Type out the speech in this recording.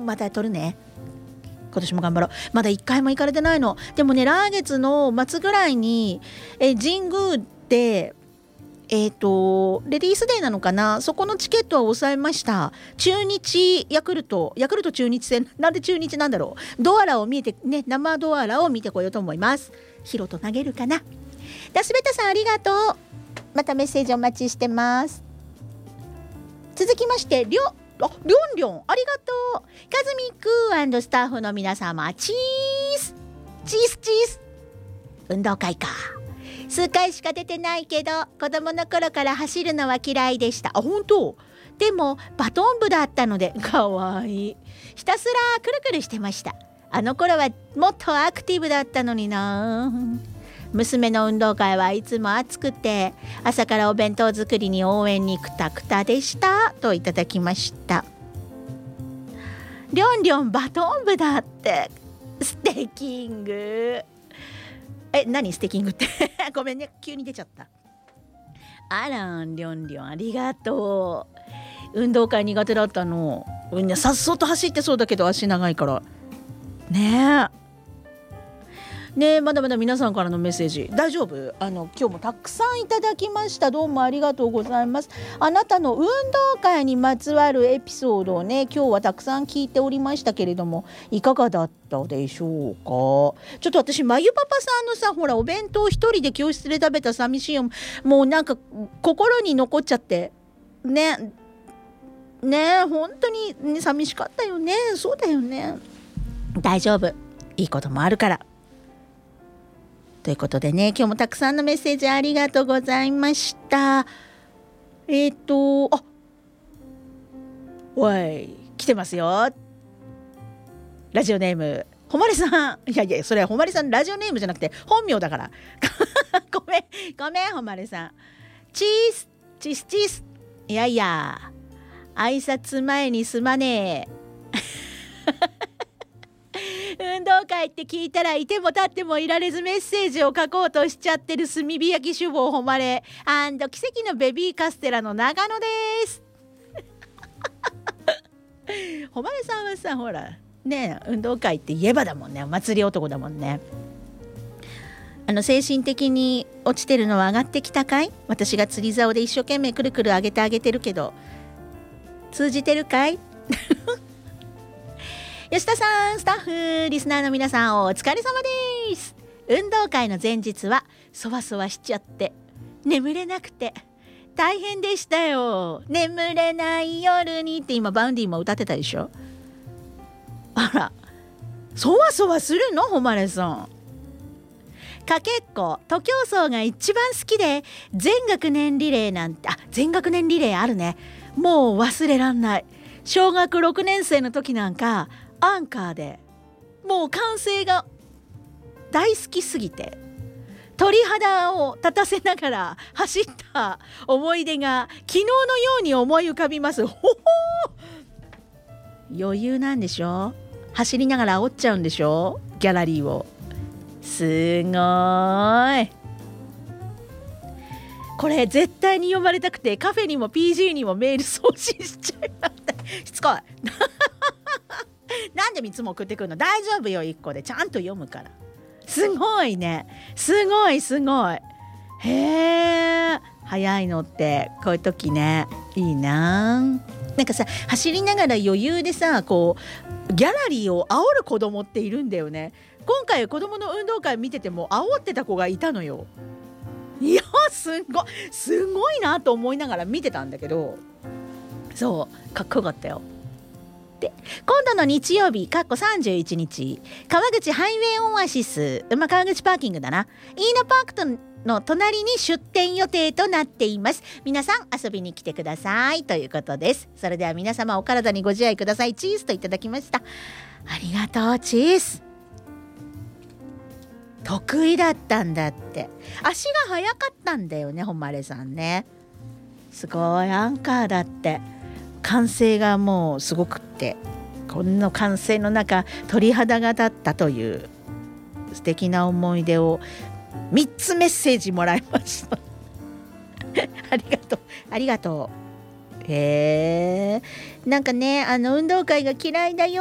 また撮るね。今年も頑張ろう。まだ1回も行かれてないの。でもね、来月の末ぐらいに神宮でレディースデーなのかな、そこのチケットは抑えました。中日ヤクルト中日戦、なんで中日なんだろう。ドアラを見えてね、生ドアラを見てこようと思います。ヒロと投げるかな。ダスベタさんありがとう。またメッセージお待ちしてます。続きましてりょんありがとう。カズミック&スタッフの皆様、チース運動会か。数回しか出てないけど、子供の頃から走るのは嫌いでした。あ、本当。でもバトン部だったので、かわいい。ひたすらくるくるしてました。あの頃はもっとアクティブだったのにな。娘の運動会はいつも暑くて、朝からお弁当作りに応援にくたくたでしたといただきました。りょんバトン部だって。ステキング。何ステキングってごめんね、急に出ちゃった。あらん、りょんありがとう。運動会苦手だったの。さっそと走ってそうだけど足長いからねえ、まだまだ皆さんからのメッセージ大丈夫？今日もたくさんいただきました。どうもありがとうございます。あなたの運動会にまつわるエピソードをね、今日はたくさん聞いておりましたけれども、いかがだったでしょうか。ちょっと私まゆパパさんのさ、ほらお弁当一人で教室で食べた寂しいよ、もうなんか心に残っちゃってね本当に、ね、寂しかったよね。そうだよね。大丈夫、いいこともあるからということでね、今日もたくさんのメッセージありがとうございました。おい、来てますよ。ラジオネームほまれさん。いやそれはほまれさんラジオネームじゃなくて本名だからごめんほまれさん。チース。いや挨拶前にすまねえ運動会って聞いたらいても立ってもいられずメッセージを書こうとしちゃってる炭火焼き酒坊ほまれ&奇跡のベビーカステラの長野ですほまれさんはさ、ほらね、運動会って言えばだもんね。お祭り男だもんね。精神的に落ちてるのは上がってきたかい？私が釣り竿で一生懸命くるくる上げてあげてるけど通じてるかい吉田さん、スタッフ、リスナーの皆さん、お疲れ様です。運動会の前日はそわそわしちゃって眠れなくて大変でしたよ。眠れない夜にって今バウンディも歌ってたでしょ。あら、そわそわするの？ほまれさん。かけっこ徒競走が一番好きで、全学年リレーなんて、全学年リレーあるね。もう忘れらんない。小学6年生の時なんかアンカーでもう歓声が大好きすぎて鳥肌を立たせながら走った思い出が昨日のように思い浮かびます。ほほー、余裕なんでしょ。走りながら煽っちゃうんでしょ、ギャラリーを。すごい。これ絶対に読まれたくてカフェにも PG にもメール送信しちゃいましたしつこいなんで3つも送ってくるの。大丈夫よ、1個でちゃんと読むから。すごいね、すごいへえ、早いのってこういう時ね、いいな。なんかさ、走りながら余裕でさ、こうギャラリーを煽る子供っているんだよね。今回子供の運動会見てても煽ってた子がいたのよ。いや、すごいなと思いながら見てたんだけど、そうかっこよかったよ。で、今度の日曜日31日、川口ハイウェイオアシス、川口パーキングだな、イーナパークとの隣に出店予定となっています。皆さん遊びに来てくださいということです。それでは皆様お体にご自愛ください。チーズといただきました。ありがとう。チーズ得意だったんだって。足が速かったんだよね、ほまれさんね。すごい、アンカーだって。歓声がもうすごくって、この歓声の中鳥肌が立ったという素敵な思い出を3つメッセージもらいましたありがとう。なんかね、運動会が嫌いだよ